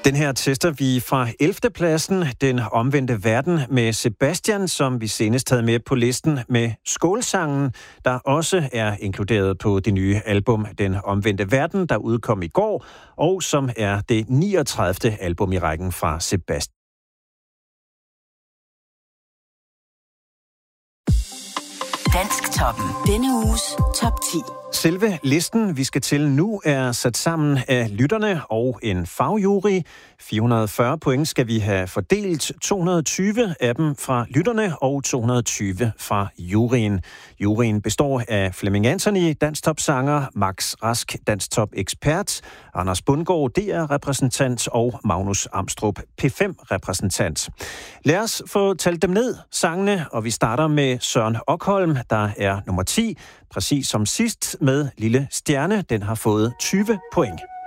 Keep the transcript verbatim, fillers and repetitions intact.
Den her tester vi fra ellevte pladsen, Den omvendte verden med Sebastian, som vi senest havde med på listen med Skålsangen, der også er inkluderet på det nye album Den omvendte verden, der udkom i går, og som er det niogtredivte album i rækken fra Sebastian. Dansktoppen. Denne uges top ti. Selve listen, vi skal til nu, er sat sammen af lytterne og en fagjury. fire hundrede og fyrre point skal vi have fordelt. to hundrede og tyve af dem fra lytterne og to hundrede og tyve fra juryen. Juryen består af Flemming Anthony, Dansktop-sanger, Max Rask, Dansktop-ekspert, Anders Bundgaard, D R-repræsentant og Magnus Amstrup, P fem repræsentant. Lad os få talt dem ned, sangene, og vi starter med Søren Okholm, der er nummer ti, præcis som sidst med Lille Stjerne. Den har fået tyve point.